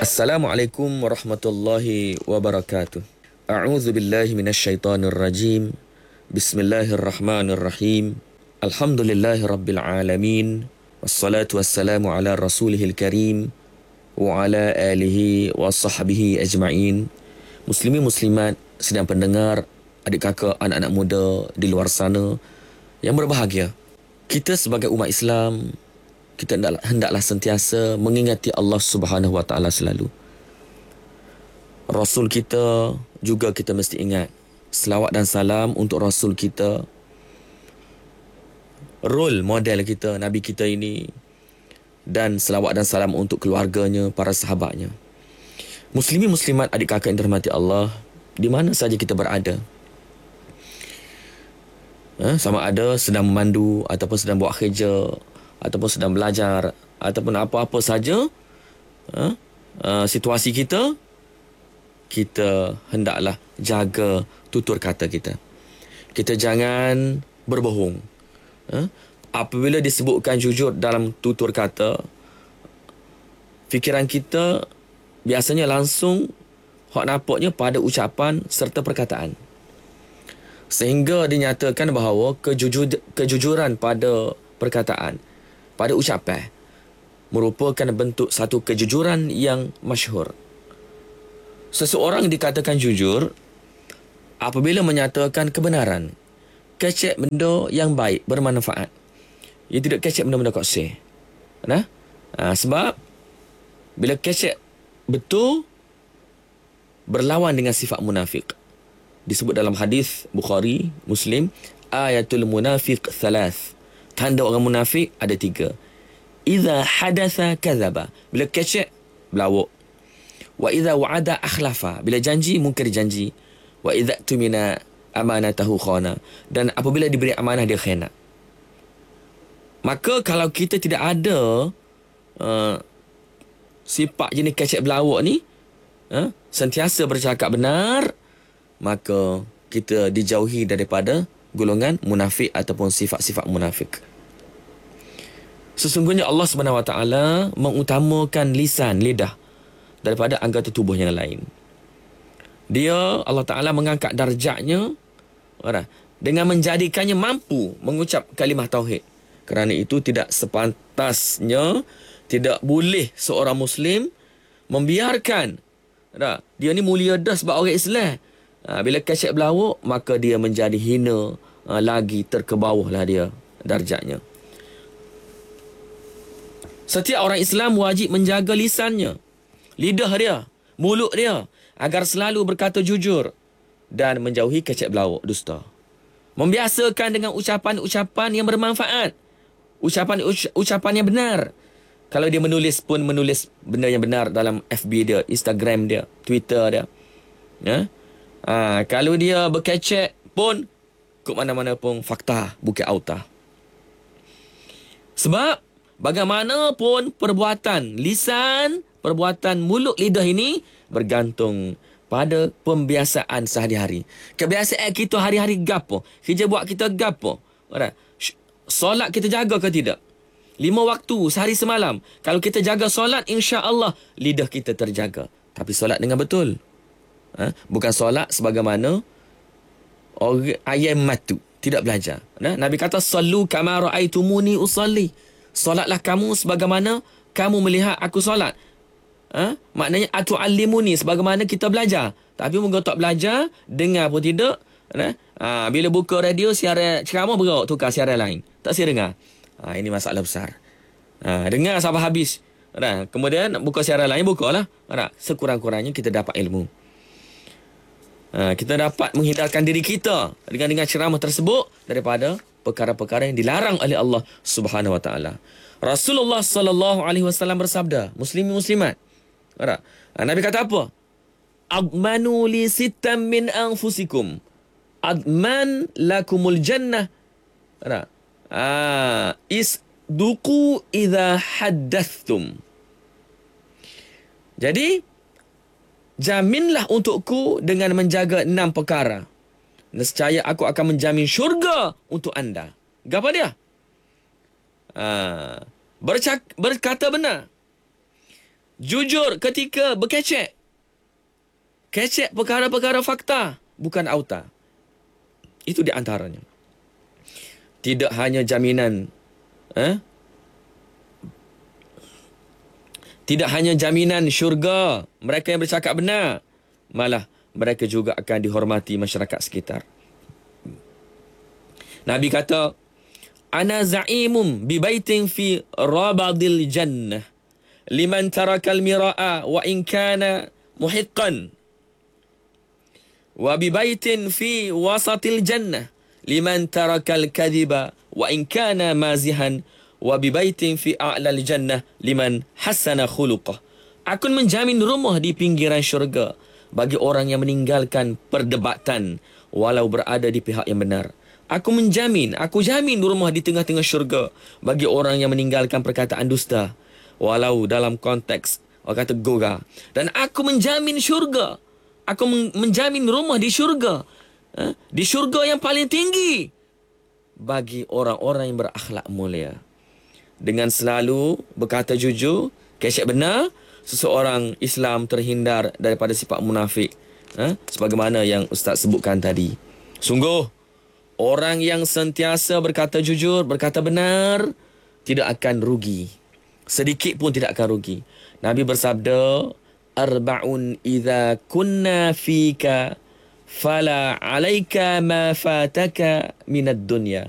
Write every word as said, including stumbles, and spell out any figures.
Assalamualaikum warahmatullahi wabarakatuh. A'udzu billahi minasyaitonir rajim. Bismillahirrahmanirrahim. Alhamdulillahirabbil alamin. Wassalatu wassalamu ala rasulihil karim wa ala alihi wa sahbihi ajma'in. Muslimin muslimat sedang pendengar, adik kakak, anak-anak muda di luar sana yang berbahagia. Kita sebagai umat Islam, kita hendaklah, hendaklah sentiasa mengingati Allah Subhanahu Wa Taala selalu. Rasul kita juga kita mesti ingat. Selawat dan salam untuk Rasul kita, role model kita, Nabi kita ini, dan selawat dan salam untuk keluarganya, para sahabatnya. Muslimin muslimat adik kakak yang dirahmati Allah, di mana saja kita berada, ha, sama ada sedang memandu ataupun sedang buat kerja ataupun sedang belajar ataupun apa-apa saja, ha, uh, situasi kita, kita hendaklah jaga tutur kata kita. Kita jangan berbohong. Ha? Apabila disebutkan jujur dalam tutur kata, fikiran kita biasanya langsung hak nampaknya pada ucapan serta perkataan. Sehingga dinyatakan bahawa kejujur, kejujuran pada perkataan, pada ucapan, merupakan bentuk satu kejujuran yang masyhur. Seseorang dikatakan jujur apabila menyatakan kebenaran, kecek benda yang baik, bermanfaat. Ia tidak kecek benda-benda kokseh. Nah, ha, sebab bila kecek betul, berlawan dengan sifat munafik. Disebut dalam hadis Bukhari, Muslim, ayatul munafiq thalath. Tanda orang munafik ada tiga. Iza hadatha kadzaba. Bila kecek, belawak. Wa iza wa'ada akhlafa. Bila janji, mungkir janji. Wa iza tumina amanatahu khana. Dan apabila diberi amanah, dia khianat. Maka kalau kita tidak ada uh, sifat jenis kecek belawak ni, uh, sentiasa bercakap benar, maka kita dijauhi daripada golongan munafik ataupun sifat-sifat munafik. Sesungguhnya Allah Subhanahu Wa Taala mengutamakan lisan, lidah daripada anggota tubuh yang lain. Dia, Allah Taala mengangkat darjatnya dengan menjadikannya mampu mengucap kalimah tauhid. Kerana itu tidak sepantasnya, tidak boleh seorang Muslim membiarkan dia ni mulia dah sebab orang Islam. Ha, bila kecek belawak, maka dia menjadi hina, ha, lagi terkebawahlah dia darjatnya. Setiap orang Islam wajib menjaga lisannya, lidah dia, mulut dia, agar selalu berkata jujur dan menjauhi kecek belawak, dusta. Membiasakan dengan ucapan-ucapan yang bermanfaat, ucapan-ucapan yang benar. Kalau dia menulis pun menulis benda yang benar dalam F B dia, Instagram dia, Twitter dia. Ya? Ha, kalau dia berkecek pun, ke mana-mana pun fakta, bukan auta. Sebab bagaimanapun perbuatan lisan, perbuatan mulut lidah ini bergantung pada pembiasaan sehari-hari. Kebiasaan kita hari-hari gapo? Kerja buat kita gapo? Solat kita jaga ke tidak? Lima waktu sehari semalam. Kalau kita jaga solat, insya-Allah lidah kita terjaga. Tapi solat dengan betul. Ha? Bukan solat sebagaimana orang ayam matu, tidak belajar. Nah, Nabi kata sallu kama raaitumuni usalli. Solatlah kamu sebagaimana kamu melihat aku solat. Ha? Maknanya atuallimuni, sebagaimana kita belajar. Tapi moga tak belajar, dengar pun tidak. Nah, ha, bila buka radio siaran ceramah berok tukar siaran lain. Tak saya dengar. Ha, ini masalah besar. Ha, dengar sampai habis. Nah, kemudian buka siaran lain, bukalah. Nah, sekurang-kurangnya kita dapat ilmu. Ha, kita dapat menghindarkan diri kita dengan dengan ceramah tersebut daripada perkara-perkara yang dilarang oleh Allah Subhanahu Wa Taala. Rasulullah sallallahu alaihi wasallam bersabda, muslimin muslimat. Ha, Nabi kata apa? Admanu li sittam min anfusikum. Adman lakumul jannah. Ha, isduqu idza haddathtum. Jadi jaminlah untukku dengan menjaga enam perkara. Nescaya aku akan menjamin syurga untuk anda. Apa dia? Ha, bercak, berkata benar. Jujur ketika berkecek. Kecek perkara-perkara fakta, bukan auta. Itu di antaranya. Tidak hanya jaminan eh? Tidak hanya jaminan syurga mereka yang bercakap benar, malah mereka juga akan dihormati masyarakat sekitar. Nabi kata, ana za'imum bi baitin fi rabadil jannah liman tarakal mira'a wa in kana muhiqqan wa bi baitin fi wasatil jannah liman tarakal kadhiba wa in kana mazihan wa bi baitin fi a'lal jannah liman hasana khuluqah. Aku menjamin rumah di pinggiran syurga bagi orang yang meninggalkan perdebatan walau berada di pihak yang benar. Aku menjamin, aku jamin rumah di tengah-tengah syurga bagi orang yang meninggalkan perkataan dusta walau dalam konteks orang kata gora. Dan aku menjamin syurga, aku menjamin rumah di syurga, eh, di syurga yang paling tinggi bagi orang-orang yang berakhlak mulia. Dengan selalu berkata jujur, kecek benar, seseorang Islam terhindar daripada sifat munafik, eh, sebagaimana yang Ustaz sebutkan tadi. Sungguh, orang yang sentiasa berkata jujur, berkata benar, tidak akan rugi. Sedikit pun tidak akan rugi. Nabi bersabda, arba'un idza kunna fika fala alaika ma fataka minad dunya.